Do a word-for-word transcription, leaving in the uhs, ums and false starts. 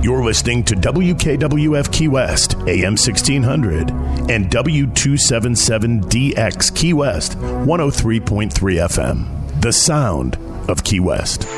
You're listening to W K W F Key West, A M sixteen hundred, and W two seventy-seven D X Key West, one oh three point three F M. The sound of Key West.